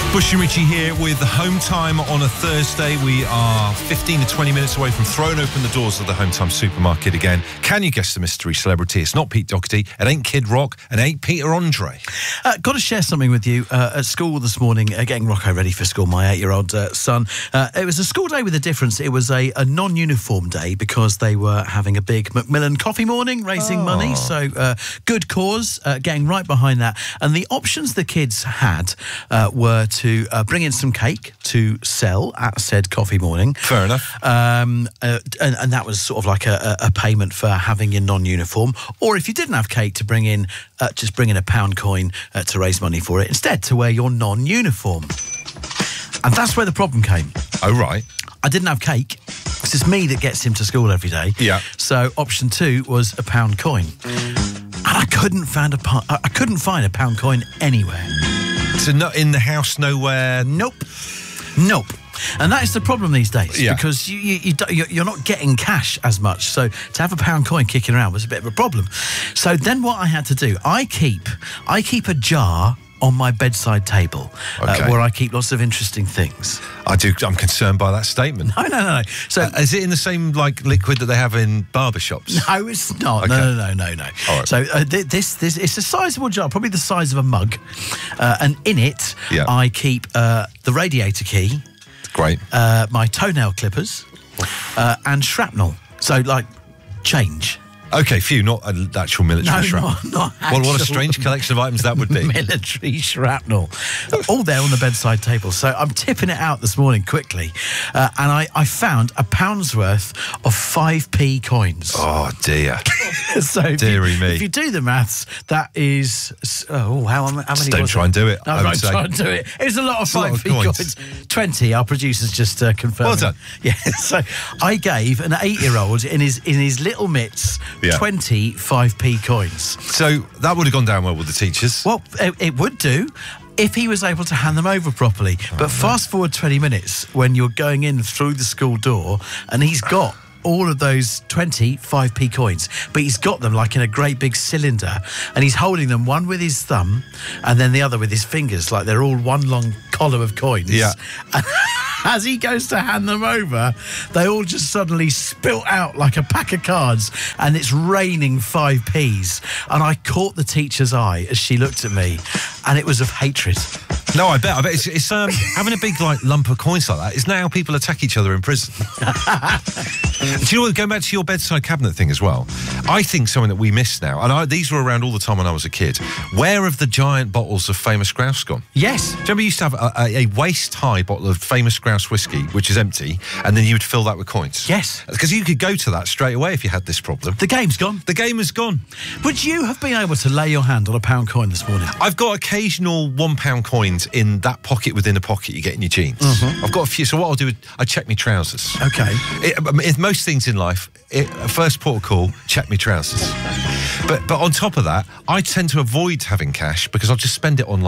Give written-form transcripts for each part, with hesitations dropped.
Bush and Richie here with Home Time on a Thursday. We are 15 to 20 minutes away from throwing open the doors of the Home Time supermarket again. Can you guess the mystery celebrity? It's not Pete Doherty, it ain't Kid Rock, and it ain't Peter Andre. Got to share something with you. At school this morning, getting Rocco ready for school, my 8-year-old son. It was a school day with a difference. It was a non-uniform day because they were having a big Macmillan coffee morning, raising money. So good cause, getting right behind that. And the options the kids had were to bring in some cake to sell at said coffee morning. Fair enough. And that was sort of like a payment for having your non-uniform. Or if you didn't have cake, to bring in just bring in a pound coin to raise money for it. Instead, to wear your non-uniform. And that's where the problem came. Oh, right. I didn't have cake, because it's me that gets him to school every day. Yeah. So option 2 was a pound coin. And I couldn't find a pound coin anywhere. So not in the house, nowhere? Nope. And that is the problem these days, because you're not getting cash as much. So to have a pound coin kicking around was a bit of a problem. So then what I had to do, I keep a jar on my bedside table where I keep lots of interesting things. I'm concerned by that statement. No. So is it in the same liquid that they have in barbershops? No, it's not. Okay. No. All right. So this it's a sizable jar, probably the size of a mug, and in it I keep the radiator key. Great. My toenail clippers and shrapnel. So like change. Okay, phew, not an actual military shrapnel. Not actual. Well, what a strange collection of items that would be. Military shrapnel. All there on the bedside table. So I'm tipping it out this morning quickly. And I found a pound's worth of 5p coins. Oh, dear. So if you do the maths, that is... how many Just don't try and do it. No, don't try and do it. It's a lot of 5p coins. 20, our producer's just confirmed. Well done. Yeah, so I gave an 8-year-old in his little mitts 20 5p coins. So that would have gone down well with the teachers. Well, it would do if he was able to hand them over properly. But fast forward 20 minutes when you're going in through the school door and he's got all of those 20 5p coins, but he's got them like in a great big cylinder, and he's holding them one with his thumb and then the other with his fingers, like they're all one long column of coins. Yeah. And as he goes to hand them over, they all just suddenly spilt out like a pack of cards, and it's raining 5p's. And I caught the teacher's eye as she looked at me, and it was of hatred. No, I bet it's having a big lump of coins like that is now how people attack each other in prison. Do you know what? Going back to your bedside cabinet thing as well, I think something that we miss now, and these were around all the time when I was a kid. Where have the giant bottles of Famous Grouse gone? Yes. Do you remember we used to have a waist-high bottle of Famous Grouse whiskey, which is empty, and then you would fill that with coins? Yes. Because you could go to that straight away if you had this problem. The game's gone. The game is gone. Would you have been able to lay your hand on a pound coin this morning? I've got occasional £1 coins in that pocket within a pocket you get in your jeans. Mm-hmm. I've got a few, so what I'll do is I check my trousers. Okay. Most things in life, first port of call, check my trousers. But on top of that, I tend to avoid having cash because I'll just spend it on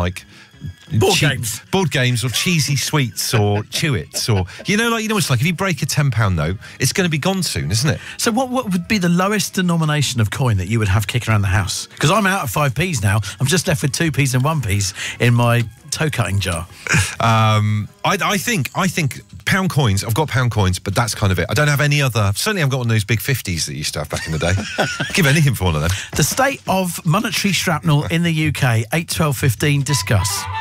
board games or cheesy sweets or Chewits, or it's like if you break a £10 note, it's going to be gone soon, isn't it? So what would be the lowest denomination of coin that you would have kicking around the house? Because I'm out of 5p's now. I'm just left with 2p's and 1p's in my toe cutting jar. I think pound coins. I've got pound coins, but that's kind of it. I don't have any other. Certainly, I've got one of those big 50s that you used to have back in the day. Give anything for one of them. The state of monetary shrapnel in the UK. 8, 12, 15. Discuss.